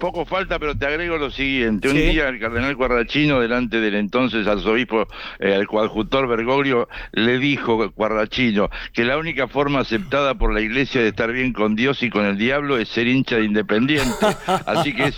poco falta, pero te agrego lo siguiente. Un Sí. día el cardenal Guarrachino, delante del entonces arzobispo, el coadjutor Bergoglio, le dijo Guarrachino que la única forma aceptada por la Iglesia de estar bien con Dios y con el diablo es ser hincha de Independiente. Así que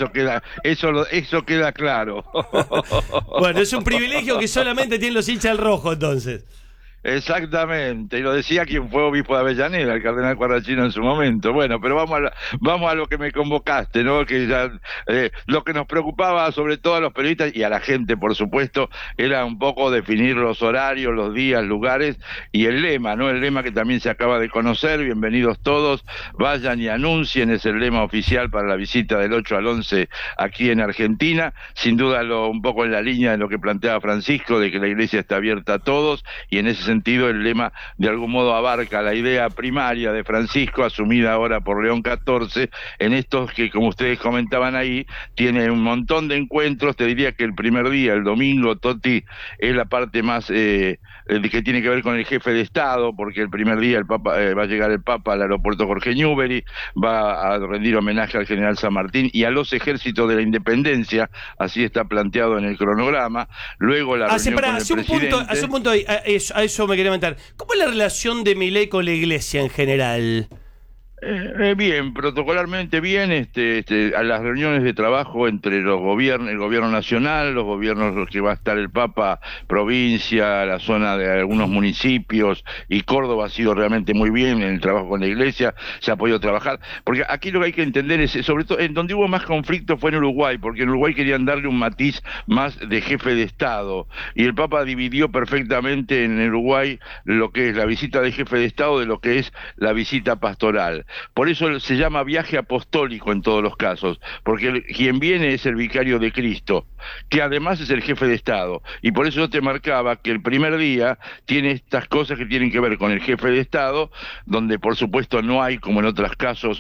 eso queda claro. Bueno, es un privilegio que solamente tienen los hinchas del rojo, entonces. Exactamente, y lo decía quien fue obispo de Avellaneda, el cardenal Guarrachino en su momento. Bueno, pero vamos a lo que me convocaste, ¿no? Que ya, lo que nos preocupaba sobre todo a los periodistas y a la gente, por supuesto, era un poco definir los horarios, los días, lugares y el lema, ¿no? El lema que también se acaba de conocer, bienvenidos todos, vayan y anuncien, es el lema oficial para la visita del 8 al 11 aquí en Argentina, sin duda un poco en la línea de lo que planteaba Francisco, de que la Iglesia está abierta a todos, y en ese sentido el lema de algún modo abarca la idea primaria de Francisco, asumida ahora por León XIV, en estos que, como ustedes comentaban ahí, tiene un montón de encuentros. Te diría que el primer día, el domingo, Toti, es la parte más que tiene que ver con el jefe de Estado, porque el primer día el Papa va a llegar el Papa al aeropuerto Jorge Newbery, va a rendir homenaje al general San Martín y a los ejércitos de la independencia, así está planteado en el cronograma. Luego la reunión con el presidente. Hace un punto ahí, a eso me quería comentar. ¿Cómo es la relación de Milei con la Iglesia en general? Bien, protocolarmente bien, a las reuniones de trabajo entre los gobiernos, el gobierno nacional, los gobiernos los que va a estar el Papa, provincia, la zona de algunos municipios, y Córdoba ha sido realmente muy bien en el trabajo con la Iglesia, se ha podido trabajar, porque aquí lo que hay que entender es, sobre todo, en donde hubo más conflicto fue en Uruguay, porque en Uruguay querían darle un matiz más de jefe de Estado, y el Papa dividió perfectamente en Uruguay lo que es la visita de jefe de Estado de lo que es la visita pastoral. Por eso se llama viaje apostólico en todos los casos, porque quien viene es el vicario de Cristo, que además es el jefe de Estado, y por eso yo te marcaba que el primer día tiene estas cosas que tienen que ver con el jefe de Estado, donde por supuesto no hay, como en otros casos,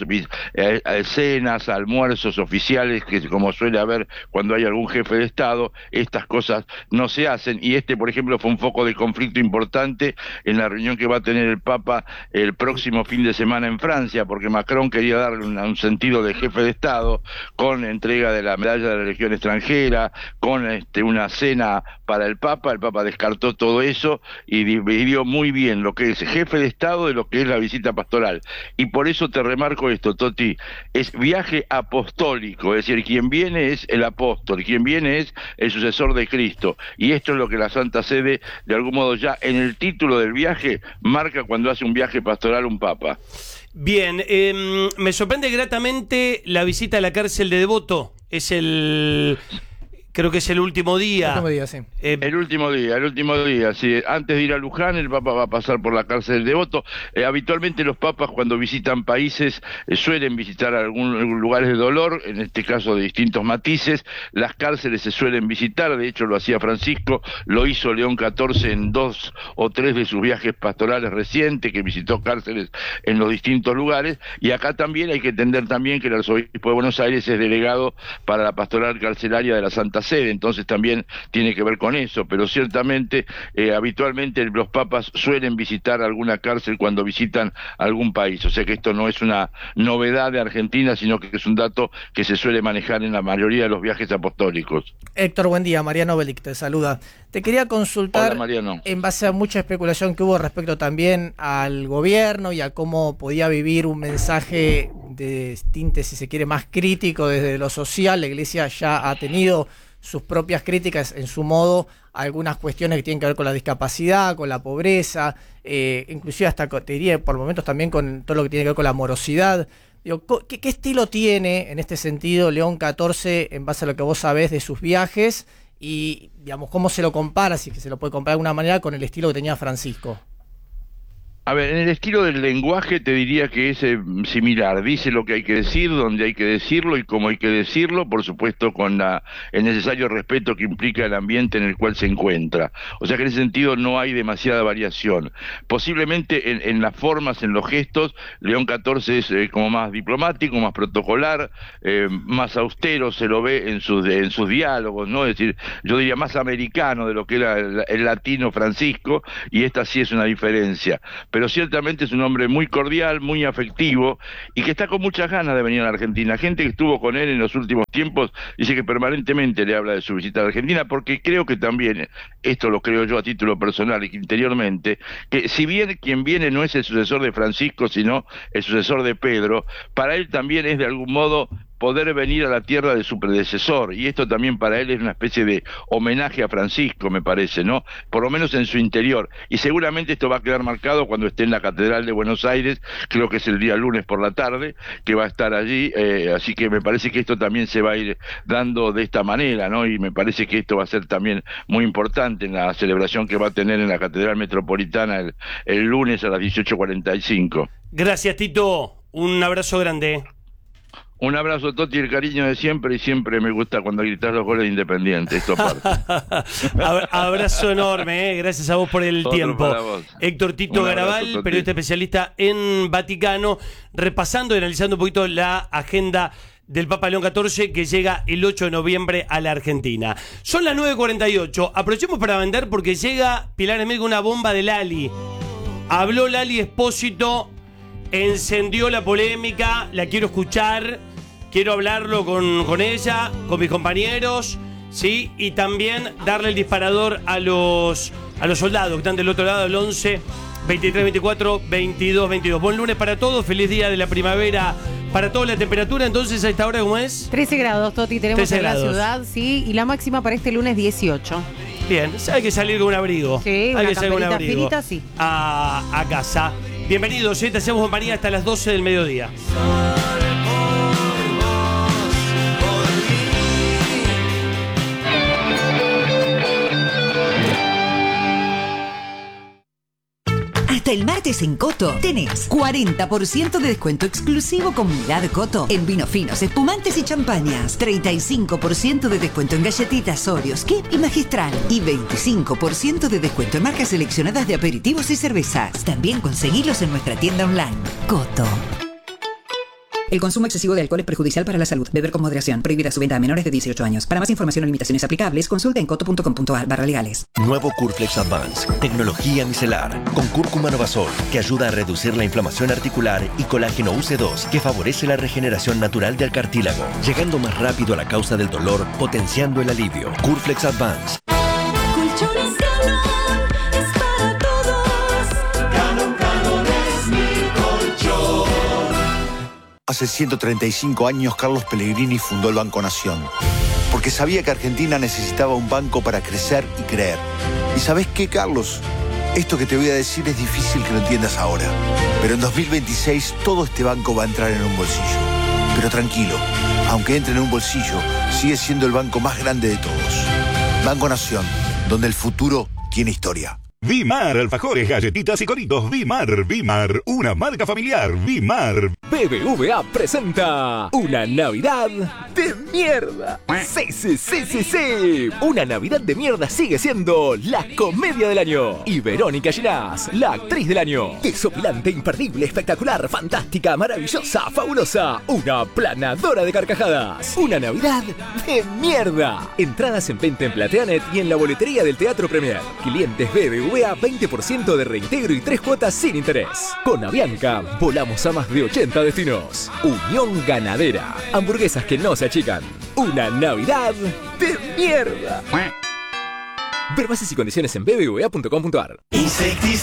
cenas, almuerzos oficiales, que como suele haber cuando hay algún jefe de Estado, estas cosas no se hacen, y por ejemplo, fue un foco de conflicto importante en la reunión que va a tener el Papa el próximo fin de semana en Francia, porque Macron quería darle un sentido de jefe de Estado, con entrega de la medalla de la Legión extranjera, con una cena para el Papa descartó todo eso y dividió muy bien lo que es jefe de Estado de lo que es la visita pastoral. Y por eso te remarco esto, Toti, es viaje apostólico, es decir, quien viene es el apóstol, quien viene es el sucesor de Cristo, y esto es lo que la Santa Sede, de algún modo ya en el título del viaje, marca cuando hace un viaje pastoral un Papa. Bien, me sorprende gratamente la visita a la cárcel de Devoto. Creo que es el último día. El último día, sí. El último día, sí. Antes de ir a Luján, el Papa va a pasar por la cárcel de Devoto. Habitualmente los papas cuando visitan países suelen visitar algunos lugares de dolor, en este caso de distintos matices. Las cárceles se suelen visitar, de hecho lo hacía Francisco, lo hizo León XIV en 2 o 3 de sus viajes pastorales recientes, que visitó cárceles en los distintos lugares, y acá también hay que entender también que el arzobispo de Buenos Aires es delegado para la pastoral carcelaria de la Santa Sede, entonces también tiene que ver con eso, pero ciertamente habitualmente los papas suelen visitar alguna cárcel cuando visitan algún país, o sea que esto no es una novedad de Argentina, sino que es un dato que se suele manejar en la mayoría de los viajes apostólicos. Héctor, buen día. Mariano Belic te saluda. Te quería consultar, hola, Mariano, en base a mucha especulación que hubo respecto también al gobierno y a cómo podía vivir un mensaje de tinte, si se quiere, más crítico desde lo social. La Iglesia ya ha tenido sus propias críticas en su modo a algunas cuestiones que tienen que ver con la discapacidad, con la pobreza, inclusive hasta, te diría, por momentos también con todo lo que tiene que ver con la morosidad. Digo, ¿qué estilo tiene en este sentido León XIV en base a lo que vos sabés de sus viajes y, digamos, cómo se lo compara, si es que se lo puede comparar de alguna manera, con el estilo que tenía Francisco? A ver, en el estilo del lenguaje te diría que es similar, dice lo que hay que decir, donde hay que decirlo y cómo hay que decirlo, por supuesto con el necesario respeto que implica el ambiente en el cual se encuentra. O sea que en ese sentido no hay demasiada variación. Posiblemente en las formas, en los gestos, León XIV es como más diplomático, más protocolar, más austero se lo ve en sus diálogos, ¿no? Es decir, yo diría más americano de lo que era el latino Francisco, y esta sí es una diferencia. pero ciertamente es un hombre muy cordial, muy afectivo y que está con muchas ganas de venir a la Argentina. Gente que estuvo con él en los últimos tiempos dice que permanentemente le habla de su visita a la Argentina, porque creo que también, esto lo creo yo a título personal y que interiormente, que si bien quien viene no es el sucesor de Francisco, sino el sucesor de Pedro, para él también es de algún modo poder venir a la tierra de su predecesor, y esto también para él es una especie de homenaje a Francisco, me parece, ¿no? Por lo menos en su interior, y seguramente esto va a quedar marcado cuando esté en la Catedral de Buenos Aires, creo que es el día lunes por la tarde, que va a estar allí, así que me parece que esto también se va a ir dando de esta manera, ¿no? Y me parece que esto va a ser también muy importante en la celebración que va a tener en la Catedral Metropolitana el lunes a las 18:45. Gracias, Tito. Un abrazo grande. Un abrazo, Toti, el cariño de siempre, y siempre me gusta cuando gritas los goles de Independiente, esto parte. Abrazo enorme, gracias a vos por el tiempo. Héctor Tito Garabal, periodista especialista en Vaticano, repasando y analizando un poquito la agenda del Papa León XIV, que llega el 8 de noviembre a la Argentina. Son las 9:48, aprovechemos para vender porque llega Pilar Emil con una bomba de Lali. Habló Lali Espósito, encendió la polémica, la quiero escuchar, quiero hablarlo con ella, con mis compañeros, ¿sí? Y también darle el disparador a los soldados que están del otro lado, el 11 23 24 22 22. Buen lunes para todos, feliz día de la primavera para toda la temperatura. Entonces, a esta hora, ¿cómo es? 13 grados, Toti, tenemos 13 en grados. la ciudad, sí, y la máxima para este lunes 18. Bien, hay que salir con un abrigo. Sí, hay una que salir con un camperita abrigo finita, sí. a casa. Bienvenidos, te hacemos compañía hasta las 12 del mediodía. Hasta el martes en Coto tenés 40% de descuento exclusivo con Mirad Coto en vinos finos, espumantes y champañas, 35% de descuento en galletitas Oreos, Kip y Magistral y 25% de descuento en marcas seleccionadas de aperitivos y cervezas. También conseguilos en nuestra tienda online. Coto. El consumo excesivo de alcohol es perjudicial para la salud. Beber con moderación. Prohibida su venta a menores de 18 años. Para más información o limitaciones aplicables, consulta en coto.com.ar/legales. Nuevo Curflex Advance. Tecnología micelar. Con cúrcuma novasol, que ayuda a reducir la inflamación articular, y colágeno UC2, que favorece la regeneración natural del cartílago, llegando más rápido a la causa del dolor, potenciando el alivio. Curflex Advance. Colchones Canon es para todos. Canon es mi colchón. Hace 135 años Carlos Pellegrini fundó el Banco Nación, porque sabía que Argentina necesitaba un banco para crecer y creer. ¿Y sabés qué, Carlos? Esto que te voy a decir es difícil que lo entiendas ahora, pero en 2026 todo este banco va a entrar en un bolsillo. Pero tranquilo, aunque entre en un bolsillo, sigue siendo el banco más grande de todos. Banco Nación, donde el futuro tiene historia. Vimar, alfajores, galletitas y coritos. Vimar, una marca familiar. Vimar. BBVA presenta una Navidad de mierda. Sí. Una Navidad de mierda sigue siendo la comedia del año. Y Verónica Ginás, la actriz del año. Desopilante, imperdible, espectacular, fantástica, maravillosa, fabulosa. Una planadora de carcajadas. Una Navidad de mierda. Entradas en venta en Plateanet y en la boletería del Teatro Premier. Clientes BBVA, 20% de reintegro y 3 cuotas sin interés. Con Avianca, volamos a más de 80 destinos. Unión Ganadera. Hamburguesas que no se achican. Una Navidad de mierda. Ver bases y condiciones en bbva.com.ar. Insecticida.